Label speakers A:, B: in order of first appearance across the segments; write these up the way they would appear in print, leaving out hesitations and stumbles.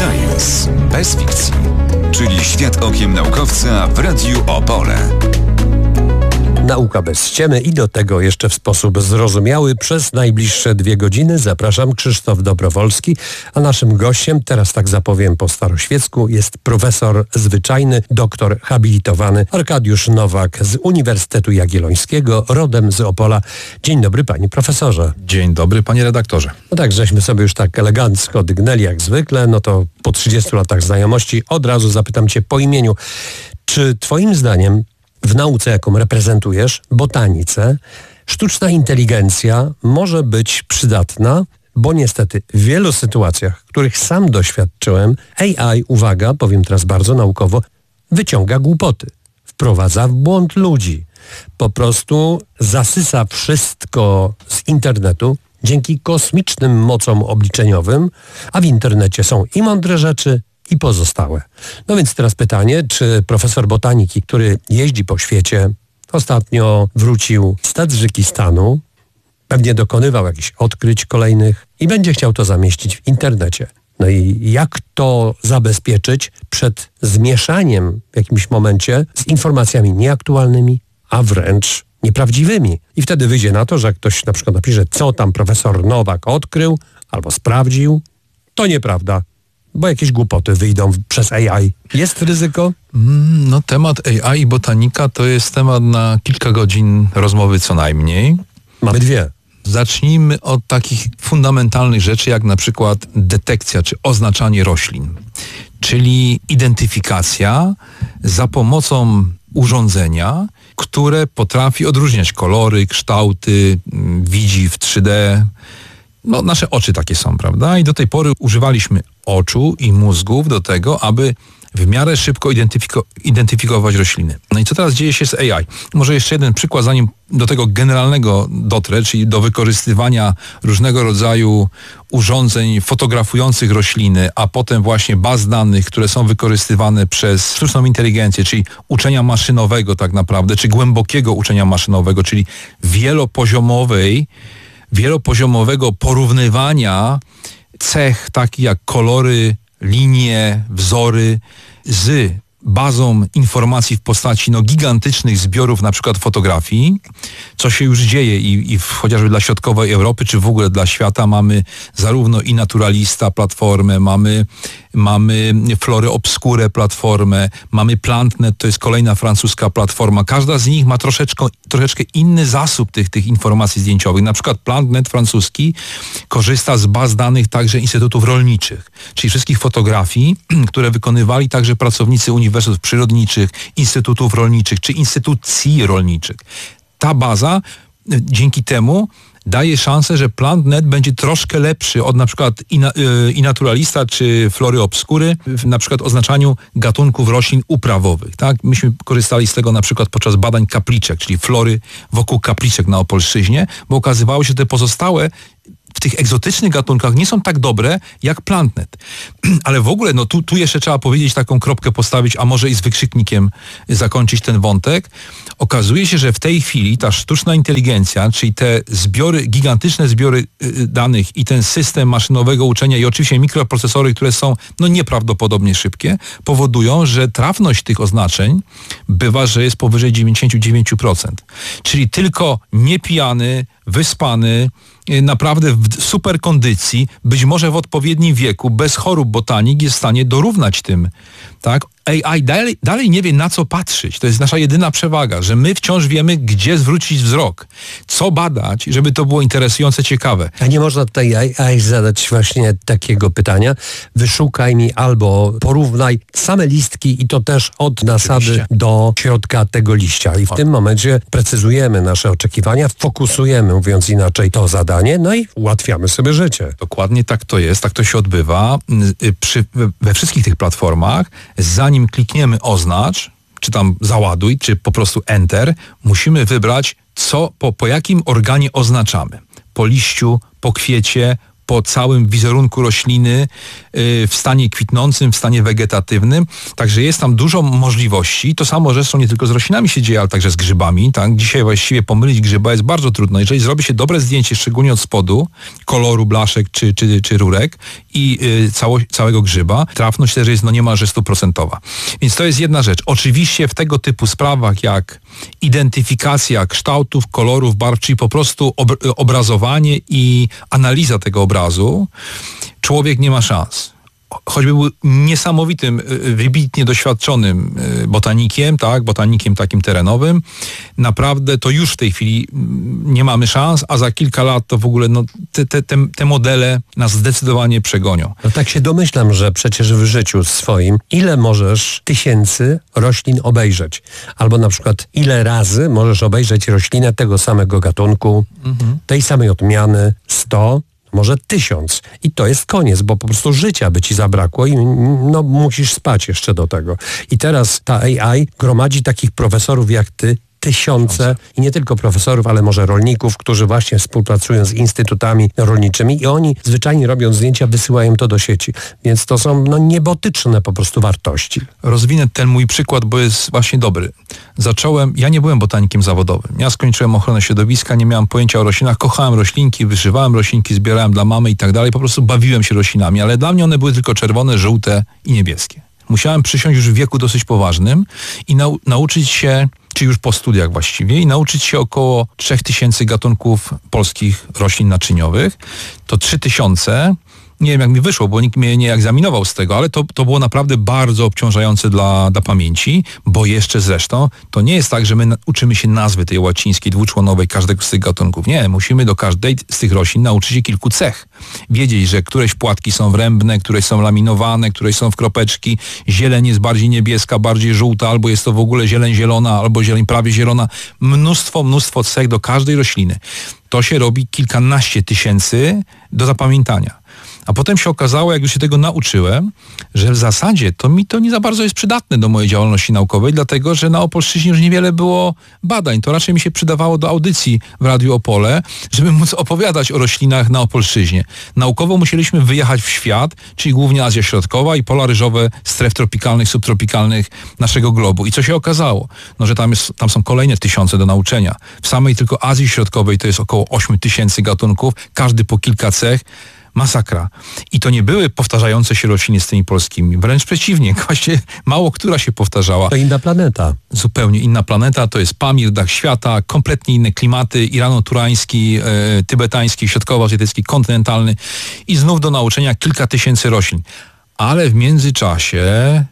A: Science bez fikcji, czyli świat okiem naukowca w Radiu Opole.
B: Nauka bez ściemy i do tego jeszcze w sposób zrozumiały. Przez najbliższe 2 godziny zapraszam, Krzysztof Dobrowolski, a naszym gościem, teraz tak zapowiem po staroświecku, jest profesor zwyczajny, doktor habilitowany Arkadiusz Nowak z Uniwersytetu Jagiellońskiego, rodem z Opola. Dzień dobry, panie profesorze.
C: Dzień dobry, panie redaktorze.
B: No tak, żeśmy sobie już tak elegancko dygnęli jak zwykle, no to po 30 latach znajomości od razu zapytam cię po imieniu. Czy twoim zdaniem w nauce, jaką reprezentujesz, botanice, sztuczna inteligencja może być przydatna, bo niestety w wielu sytuacjach, których sam doświadczyłem, AI, uwaga, powiem teraz bardzo naukowo, wyciąga głupoty, wprowadza w błąd ludzi, po prostu zasysa wszystko z internetu dzięki kosmicznym mocom obliczeniowym, a w internecie są i mądre rzeczy, i pozostałe. No więc teraz pytanie, czy profesor botaniki, który jeździ po świecie, ostatnio wrócił z Tadżykistanu, pewnie dokonywał jakichś odkryć kolejnych i będzie chciał to zamieścić w internecie. No i jak to zabezpieczyć przed zmieszaniem w jakimś momencie z informacjami nieaktualnymi, a wręcz nieprawdziwymi. I wtedy wyjdzie na to, że ktoś na przykład napisze, co tam profesor Nowak odkrył albo sprawdził, to nieprawda, bo jakieś głupoty wyjdą przez AI. Jest ryzyko?
C: No temat AI i botanika to jest temat na kilka godzin rozmowy co najmniej.
B: Mamy 2.
C: Zacznijmy od takich fundamentalnych rzeczy, jak na przykład detekcja czy oznaczanie roślin, czyli identyfikacja za pomocą urządzenia, które potrafi odróżniać kolory, kształty, widzi w 3D. No, nasze oczy takie są, prawda? I do tej pory używaliśmy oczu i mózgów do tego, aby w miarę szybko identyfikować rośliny. No i co teraz dzieje się z AI? Może jeszcze jeden przykład, zanim do tego generalnego dotrę, czyli do wykorzystywania różnego rodzaju urządzeń fotografujących rośliny, a potem właśnie baz danych, które są wykorzystywane przez sztuczną inteligencję, czyli uczenia maszynowego tak naprawdę, czy głębokiego uczenia maszynowego, czyli wielopoziomowego porównywania cech takich jak kolory, linie, wzory z bazą informacji w postaci gigantycznych zbiorów na przykład fotografii, co się już dzieje i chociażby dla środkowej Europy, czy w ogóle dla świata mamy zarówno i Naturalista platformę, mamy Flory Obscure platformę, mamy Plantnet, to jest kolejna francuska platforma. Każda z nich ma troszeczkę inny zasób tych informacji zdjęciowych. Na przykład Plantnet francuski korzysta z baz danych także instytutów rolniczych, czyli wszystkich fotografii, które wykonywali także pracownicy uniwersytetów przyrodniczych, instytutów rolniczych czy instytucji rolniczych. Ta baza dzięki temu daje szansę, że Plantnet będzie troszkę lepszy od na przykład i Naturalista czy Flory Obscure w na przykład oznaczaniu gatunków roślin uprawowych. Tak? Myśmy korzystali z tego na przykład podczas badań kapliczek, czyli flory wokół kapliczek na Opolszczyźnie, bo okazywało się, że te pozostałe w tych egzotycznych gatunkach nie są tak dobre jak Plantnet. Ale w ogóle, tu jeszcze trzeba powiedzieć, taką kropkę postawić, a może i z wykrzyknikiem zakończyć ten wątek. Okazuje się, że w tej chwili ta sztuczna inteligencja, czyli te gigantyczne zbiory danych i ten system maszynowego uczenia i oczywiście mikroprocesory, które są nieprawdopodobnie szybkie, powodują, że trafność tych oznaczeń bywa, że jest powyżej 99%. Czyli tylko niepijany, wyspany, naprawdę w super kondycji, być może w odpowiednim wieku, bez chorób botanik jest w stanie dorównać tym. Tak? AI dalej nie wie, na co patrzeć. To jest nasza jedyna przewaga, że my wciąż wiemy, gdzie zwrócić wzrok, co badać, żeby to było interesujące, ciekawe.
B: A nie można tutaj AI zadać właśnie takiego pytania? Wyszukaj mi albo porównaj same listki i to też od nasady
C: Oczywiście.
B: do środka tego liścia. I w tym momencie precyzujemy nasze oczekiwania, fokusujemy, mówiąc inaczej, to zadanie, no i ułatwiamy sobie życie.
C: Dokładnie tak to jest, tak to się odbywa. We wszystkich tych platformach, zanim klikniemy oznacz, czy tam załaduj, czy po prostu enter, musimy wybrać, po jakim organie oznaczamy. Po liściu, po kwiecie, po całym wizerunku rośliny w stanie kwitnącym, w stanie wegetatywnym. Także jest tam dużo możliwości. To samo zresztą nie tylko z roślinami się dzieje, ale także z grzybami. Tak? Dzisiaj właściwie pomylić grzyba jest bardzo trudno. Jeżeli zrobi się dobre zdjęcie, szczególnie od spodu, koloru blaszek czy rurek i całego grzyba, trafność też jest niemalże 100%. Więc to jest jedna rzecz. Oczywiście w tego typu sprawach jak identyfikacja kształtów, kolorów, barw, czyli po prostu obrazowanie i analiza tego obrazu, człowiek nie ma szans. Choćby był niesamowitym, wybitnie doświadczonym botanikiem, tak, botanikiem takim terenowym, naprawdę to już w tej chwili nie mamy szans, a za kilka lat to w ogóle te modele nas zdecydowanie przegonią.
B: No tak się domyślam, że przecież w życiu swoim ile możesz tysięcy roślin obejrzeć? Albo na przykład ile razy możesz obejrzeć roślinę tego samego gatunku, tej samej odmiany, 100, może 1000 i to jest koniec, bo po prostu życia by ci zabrakło i no musisz spać jeszcze do tego. I teraz ta AI gromadzi takich profesorów jak ty, tysiące i nie tylko profesorów, ale może rolników, którzy właśnie współpracują z instytutami rolniczymi i oni zwyczajnie robią zdjęcia, wysyłają to do sieci. Więc to są niebotyczne po prostu wartości.
C: Rozwinę ten mój przykład, bo jest właśnie dobry. Ja nie byłem botanikiem zawodowym. Ja skończyłem ochronę środowiska, nie miałem pojęcia o roślinach, kochałem roślinki, wyszywałem roślinki, zbierałem dla mamy i tak dalej, po prostu bawiłem się roślinami, ale dla mnie one były tylko czerwone, żółte i niebieskie. Musiałem przysiąść już w wieku dosyć poważnym i nauczyć się, czy już po studiach właściwie, i nauczyć się około 3000 gatunków polskich roślin naczyniowych. To 3000, nie wiem jak mi wyszło, bo nikt mnie nie egzaminował z tego, ale to było naprawdę bardzo obciążające dla pamięci, bo jeszcze zresztą to nie jest tak, że my uczymy się nazwy tej łacińskiej, dwuczłonowej każdego z tych gatunków. Nie, musimy do każdej z tych roślin nauczyć się kilku cech. Wiedzieć, że któreś płatki są wrębne, któreś są laminowane, któreś są w kropeczki, zieleń jest bardziej niebieska, bardziej żółta, albo jest to w ogóle zieleń zielona, albo zieleń prawie zielona. Mnóstwo cech do każdej rośliny. To się robi kilkanaście tysięcy do zapamiętania. A potem się okazało, jak już się tego nauczyłem, że w zasadzie to mi to nie za bardzo jest przydatne do mojej działalności naukowej, dlatego że na Opolszczyźnie już niewiele było badań. To raczej mi się przydawało do audycji w Radiu Opole, żeby móc opowiadać o roślinach na Opolszczyźnie. Naukowo musieliśmy wyjechać w świat, czyli głównie Azja Środkowa i pola ryżowe stref tropikalnych, subtropikalnych naszego globu. I co się okazało? No, że tam są kolejne tysiące do nauczenia. W samej tylko Azji Środkowej to jest około 8000 gatunków, każdy po kilka cech. Masakra. I to nie były powtarzające się rośliny z tymi polskimi. Wręcz przeciwnie. Właśnie mało która się powtarzała.
B: To inna planeta.
C: Zupełnie inna planeta. To jest Pamir, dach świata, kompletnie inne klimaty. irano-turański, tybetański, środkowo-azjatycki, kontynentalny. I znów do nauczenia kilka tysięcy roślin. Ale w międzyczasie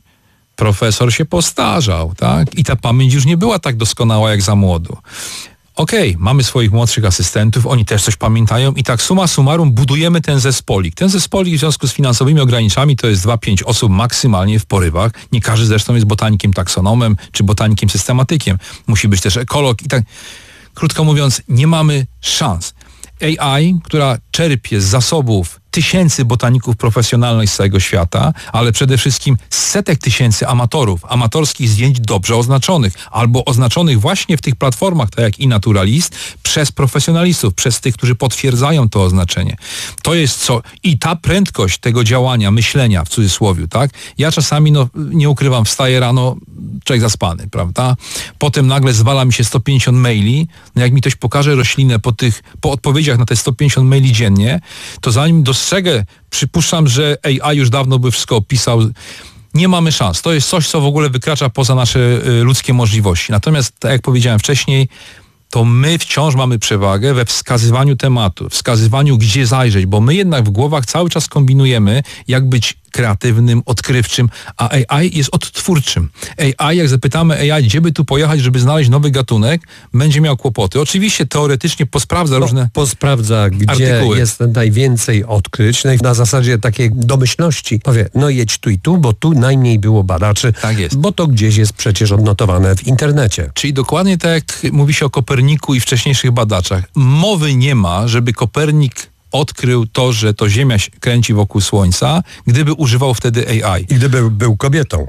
C: profesor się postarzał, tak? I ta pamięć już nie była tak doskonała jak za młodu. Okej, mamy swoich młodszych asystentów, oni też coś pamiętają i tak summa summarum budujemy ten zespolik. Ten zespolik w związku z finansowymi ograniczeniami to jest 2-5 osób maksymalnie w porywach. Nie każdy zresztą jest botanikiem taksonomem czy botanikiem systematykiem. Musi być też ekolog i tak. Krótko mówiąc, nie mamy szans. AI, która czerpie z zasobów tysięcy botaników profesjonalnych z całego świata, ale przede wszystkim setek tysięcy amatorów, amatorskich zdjęć dobrze oznaczonych, albo oznaczonych właśnie w tych platformach, tak jak iNaturalist, przez profesjonalistów, przez tych, którzy potwierdzają to oznaczenie. To jest co... I ta prędkość tego działania, myślenia, w cudzysłowie, tak? Ja czasami, nie ukrywam, wstaję rano, człowiek zaspany, prawda? Potem nagle zwala mi się 150 maili, jak mi ktoś pokaże roślinę po odpowiedziach na te 150 maili dziennie, to zanim dostrzegę, przypuszczam, że AI już dawno by wszystko opisał. Nie mamy szans. To jest coś, co w ogóle wykracza poza nasze ludzkie możliwości. Natomiast, tak jak powiedziałem wcześniej, to my wciąż mamy przewagę we wskazywaniu tematu, wskazywaniu, gdzie zajrzeć, bo my jednak w głowach cały czas kombinujemy, jak być kreatywnym, odkrywczym, a AI jest odtwórczym. AI, jak zapytamy AI, gdzie by tu pojechać, żeby znaleźć nowy gatunek, będzie miał kłopoty. Oczywiście teoretycznie posprawdza różne
B: posprawdza, gdzie
C: artykuły.
B: Jest najwięcej odkryć. No i na zasadzie takiej domyślności powie, jedź tu i tu, bo tu najmniej było badaczy.
C: Tak jest.
B: Bo to gdzieś jest przecież odnotowane w internecie.
C: Czyli dokładnie tak jak mówi się o Koperniku i wcześniejszych badaczach. Mowy nie ma, żeby Kopernik odkrył to, że to Ziemia się kręci wokół Słońca, gdyby używał wtedy AI.
B: I gdyby był kobietą.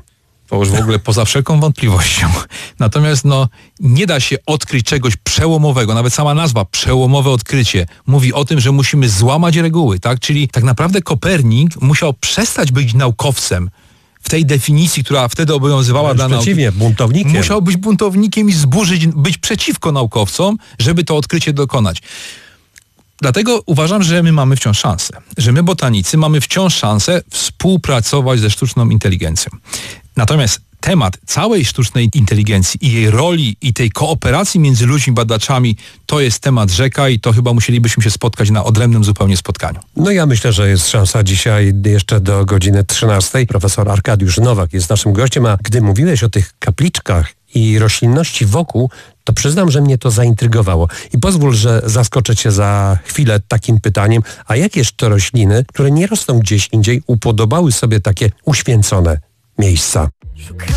C: To już w ogóle poza wszelką wątpliwością. Natomiast nie da się odkryć czegoś przełomowego. Nawet sama nazwa przełomowe odkrycie mówi o tym, że musimy złamać reguły, tak? Czyli tak naprawdę Kopernik musiał przestać być naukowcem w tej definicji, która wtedy obowiązywała dla nauki.
B: Przeciwnie, buntownikiem.
C: Musiał być buntownikiem i być przeciwko naukowcom, żeby to odkrycie dokonać. Dlatego uważam, że my mamy wciąż szansę. Że my, botanicy, mamy wciąż szansę współpracować ze sztuczną inteligencją. Natomiast temat całej sztucznej inteligencji i jej roli i tej kooperacji między ludźmi badaczami to jest temat rzeka i to chyba musielibyśmy się spotkać na odrębnym zupełnie spotkaniu.
B: No ja myślę, że jest szansa dzisiaj jeszcze do godziny 13. Profesor Arkadiusz Nowak jest naszym gościem, a gdy mówiłeś o tych kapliczkach i roślinności wokół, to przyznam, że mnie to zaintrygowało. I pozwól, że zaskoczę cię za chwilę takim pytaniem, a jakież to rośliny, które nie rosną gdzieś indziej, upodobały sobie takie uświęcone miejsca?